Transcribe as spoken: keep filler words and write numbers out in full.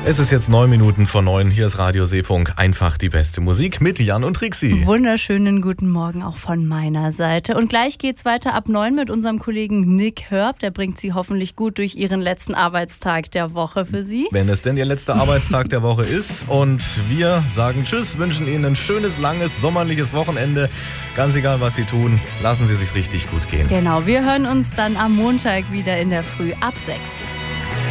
Es ist jetzt neun Minuten vor neun. Hier ist Radio Seefunk. Einfach die beste Musik mit Jan und Trixi. Wunderschönen guten Morgen auch von meiner Seite. Und gleich geht's weiter ab neun mit unserem Kollegen Nick Hörb. Der bringt Sie hoffentlich gut durch Ihren letzten Arbeitstag der Woche für Sie. Wenn es denn Ihr letzter Arbeitstag der Woche ist. Und wir sagen Tschüss, wünschen Ihnen ein schönes, langes, sommerliches Wochenende. Ganz egal, was Sie tun, lassen Sie sich's richtig gut gehen. Genau, wir hören uns dann am Montag wieder in der Früh ab sechs.